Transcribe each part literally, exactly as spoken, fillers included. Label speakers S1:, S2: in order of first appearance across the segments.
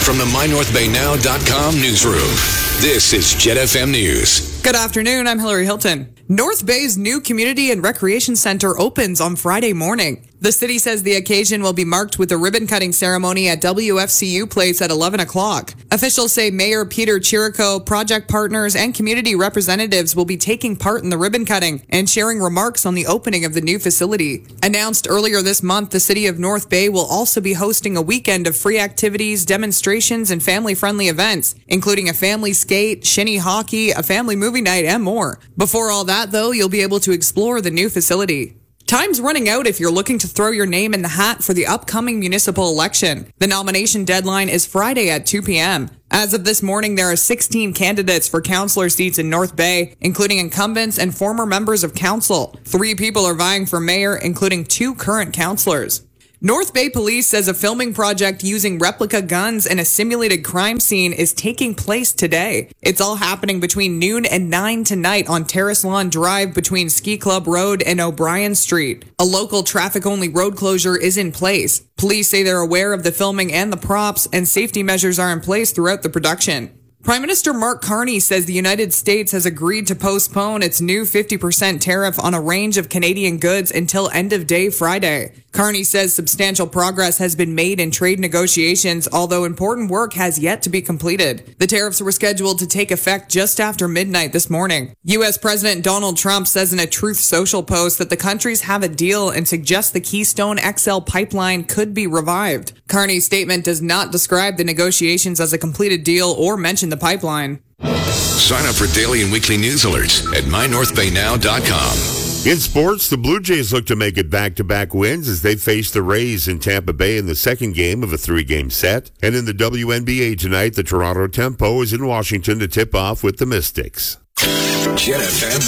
S1: from the my north bay now dot com newsroom, this is Jet F M News.
S2: Good afternoon, I'm Hillary Hilton. North Bay's new community and recreation center opens on Friday morning. The city says the occasion will be marked with a ribbon-cutting ceremony at W F C U Place at eleven o'clock. Officials say Mayor Peter Chirico, project partners, and community representatives will be taking part in the ribbon cutting and sharing remarks on the opening of the new facility. Announced earlier this month, the city of North Bay will also be hosting a weekend of free activities, demonstrations, and family-friendly events, including a family skate, shinny hockey, a family movie night, and more. Before all that, though, you'll be able to explore the new facility. Time's running out if you're looking to throw your name in the hat for the upcoming municipal election. The nomination deadline is Friday at two p.m. As of this morning, there are sixteen candidates for councillor seats in North Bay, including incumbents and former members of council. Three people are vying for mayor, including two current councillors. North Bay Police says a filming project using replica guns and a simulated crime scene is taking place today. It's all happening between noon and nine tonight on Terrace Lawn Drive between Ski Club Road and O'Brien Street. A local traffic-only road closure is in place. Police say they're aware of the filming and the props, and safety measures are in place throughout the production. Prime Minister Mark Carney says the United States has agreed to postpone its new fifty percent tariff on a range of Canadian goods until end of day Friday. Carney says substantial progress has been made in trade negotiations, although important work has yet to be completed. The tariffs were scheduled to take effect just after midnight this morning. U S President Donald Trump says in a Truth Social post that the countries have a deal and suggests the Keystone X L pipeline could be revived. Carney's statement does not describe the negotiations as a completed deal or mention the pipeline.
S1: Sign up for daily and weekly news alerts at my north bay now dot com.
S3: In sports, the Blue Jays look to make it back-to-back wins as they face the Rays in Tampa Bay in the second game of a three-game set. And in the W N B A tonight, the Toronto Tempo is in Washington to tip off with the Mystics.
S1: Jet F M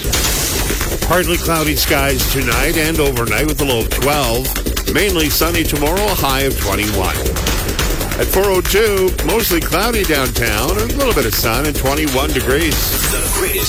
S1: weather.
S3: Partly cloudy skies tonight and overnight with a low of twelve. Mainly sunny tomorrow, a high of twenty-one. At four oh two, mostly cloudy downtown, a little bit of sun and twenty-one degrees.
S1: The greatest